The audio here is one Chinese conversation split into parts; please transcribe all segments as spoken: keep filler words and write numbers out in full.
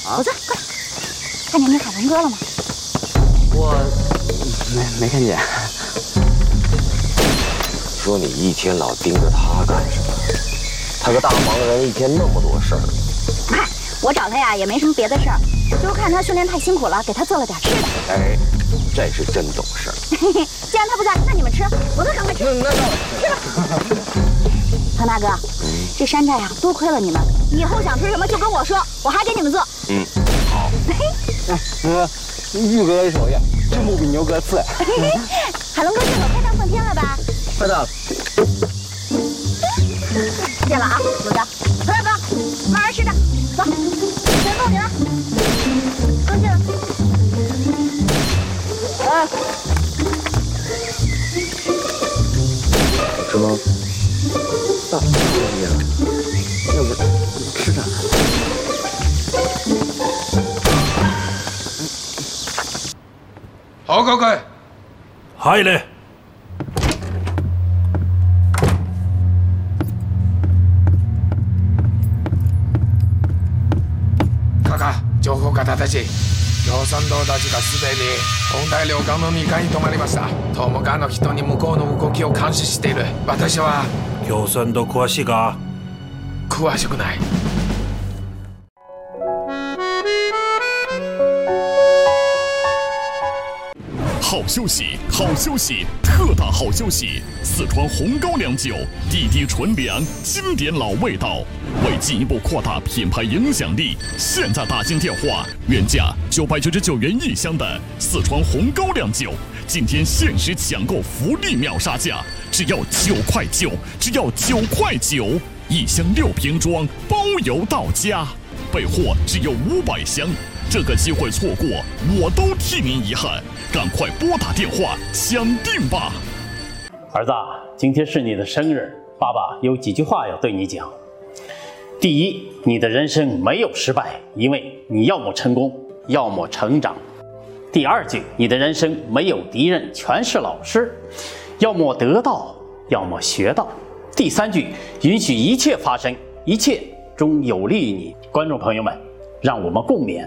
啊，我坐，过来。看见你海龙哥了吗？ 我没没看见。说你一天老盯着他干什么？他个大忙人，一天那么多事儿。 嗨，我找他呀也没什么别的事儿，就是看他训练太辛苦了，给他做了点吃的。 哎，这是真懂事。 既然他不在，那你们吃，我都赶快吃。 那那吃吧。唐大哥，嗯、这山寨呀多亏了你们，以后想吃什么就跟我说，我还给你们做。 嗯，好。 哎，那玉哥的手艺真不比牛哥次。 海龙哥这手开张放天了吧？ 快到了。 见了啊，鲁子，不要不要，慢慢吃着，走，全够你了。多谢了。哎， 好吃吗？大不一样，要不吃点。 報告佢。 係咧。 カカ、情報が正しい。共産党たちがすでに本大領館のにかいに泊まりました。友果の人に向こうの動きを監視している。私は共産党詳しいか？ 詳しくない。 好消息，好消息，特大好消息！四川红高粱酒，滴滴纯粮，经典老味道。为进一步扩大品牌影响力，现在打进电话，原价九百九十九元一箱的四川红高粱酒，今天限时抢购福利秒杀价，只要九块九，只要九块九，一箱六瓶装，包邮到家，备货只有五百箱。这个机会错过，我都替您遗憾。赶快拨打电话抢定吧！ 儿子，今天是你的生日，爸爸有几句话要对你讲。第一，你的人生没有失败，因为你要么成功，要么成长。第二句，你的人生没有敌人，全是老师，要么得到，要么学到。第三句，允许一切发生，一切终有利于你。观众朋友们，让我们共勉。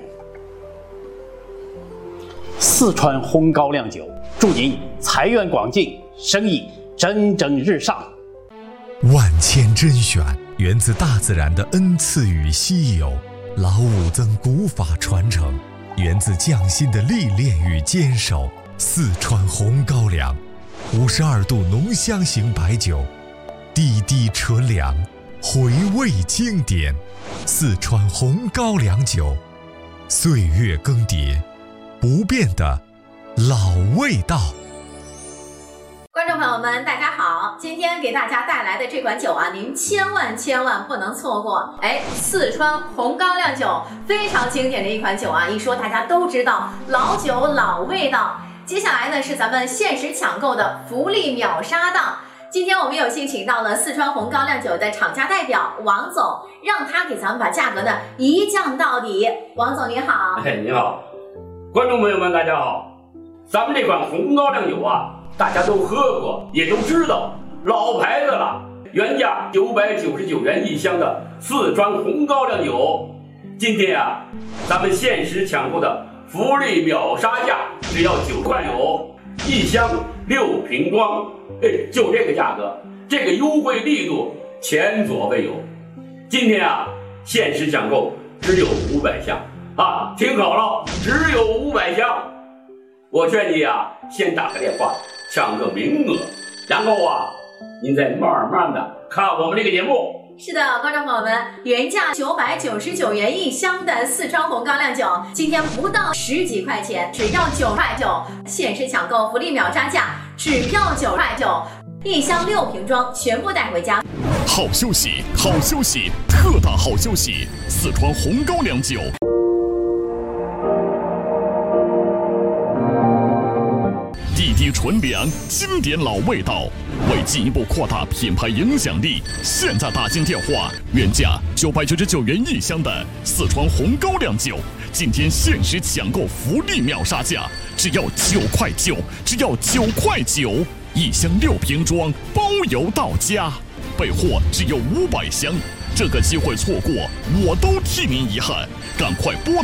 四川红高粱酒，祝您财源广进，生意蒸蒸日上。 万千甄选源自大自然的恩赐与稀有，老五曾古法传承，源自匠心的历练与坚守。四川红高粱，五十二度浓香型白酒，滴滴纯粮，回味经典。四川红高粱酒，岁月更迭，不变的老味道。 观众朋友们，大家好！今天给大家带来的这款酒啊，您千万千万不能错过。哎，四川红高粱酒非常经典的一款酒啊，一说大家都知道，老酒老味道。接下来呢是咱们限时抢购的福利秒杀档。今天我们有幸请到了四川红高粱酒的厂家代表王总，让他给咱们把价格呢一降到底。王总您好。 哎，你好，观众朋友们大家好。咱们这款红高粱酒啊，大家都喝过，也都知道，老牌子了，原价九百九十九元一箱的四川红高粱酒，今天啊，咱们限时抢购的福利秒杀价，只要九块九，一箱六瓶装，哎，就这个价格，这个优惠力度前所未有。今天啊，限时抢购只有五百箱啊，听好了，只有五百箱。我劝你啊，先打个电话抢个名额，然后啊，您再慢慢的看我们这个节目。 是的，观众朋友们，原价九百九十九元一箱的四川红高粱酒，今天不到十几块钱，只要九块九，限时抢购福利秒杀价，只要九块九，一箱六瓶装，全部带回家。 好消息，好消息，特大好消息！四川红高粱酒。滴滴纯粮，经典老味道。为进一步扩大品牌影响力，现在打进电话，原价九百九十九元一箱的四川红高粱酒，今天限时抢购福利秒杀价，只要九块九，只要九块九，一箱六瓶装，包邮到家，备货只有五百箱。这个机会错过，我都替您遗憾。赶快拨